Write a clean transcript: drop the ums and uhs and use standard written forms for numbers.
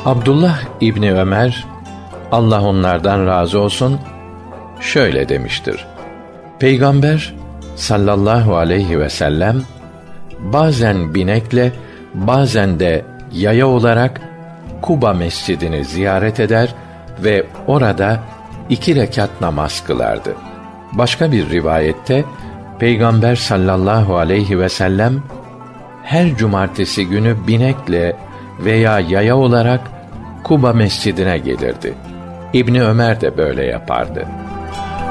Abdullah İbni Ömer, Allah onlardan razı olsun, şöyle demiştir: Peygamber sallallahu aleyhi ve sellem bazen binekle, bazen de yaya olarak Kuba mescidini ziyaret eder ve orada 2 rekat namaz kılardı. Başka bir rivayette Peygamber sallallahu aleyhi ve sellem her cumartesi günü binekle veya yaya olarak Kuba mescidine gelirdi. İbni Ömer de böyle yapardı.